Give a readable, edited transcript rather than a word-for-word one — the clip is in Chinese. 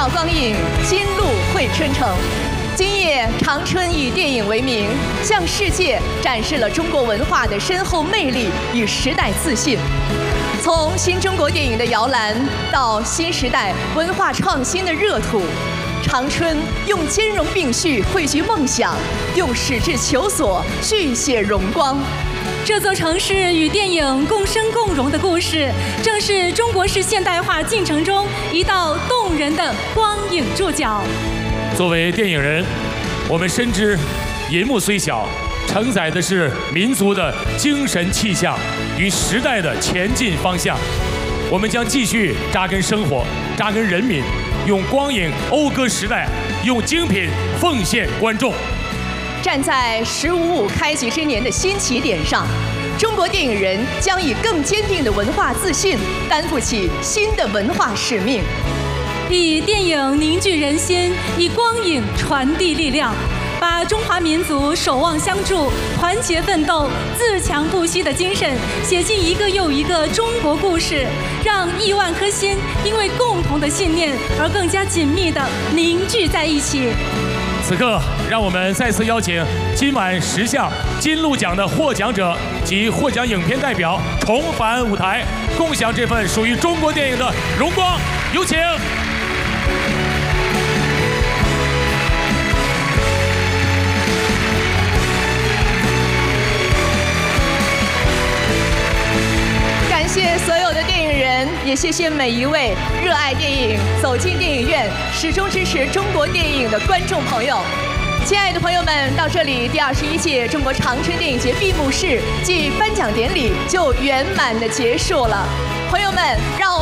照光影，金路绘春城。今夜，长春以电影为名，向世界展示了中国文化的深厚魅力与时代自信。从新中国电影的摇篮到新时代文化创新的热土，长春用兼容并蓄汇聚梦想，用矢志求索续写荣光。 这座城市与电影共生共荣的故事，正是中国式现代化进程中一道动人的光影注脚。 作为电影人，我们深知，银幕虽小，承载的是民族的精神气象与时代的前进方向。我们将继续扎根生活，扎根人民，用光影讴歌时代，用精品奉献观众。 站在“15+5”开局之年的新起点上，中国电影人将以更坚定的文化自信，担负起新的文化使命。 以电影凝聚人心，以光影传递力量，把中华民族守望相助、团结奋斗、自强不息的精神写进一个又一个中国故事，让亿万颗心因为共同的信念而更加紧密地凝聚在一起。 此刻，让我们再次邀请今晚10项金鹿奖的获奖者及获奖影片代表重返舞台，共享这份属于中国电影的荣光。有请。 感谢所有的电影人，也谢谢每一位热爱电影、走进电影院、始终支持中国电影的观众朋友。亲爱的朋友们，到这里，第21届中国长春电影节闭幕式暨颁奖典礼就圆满的结束了。朋友们，让我们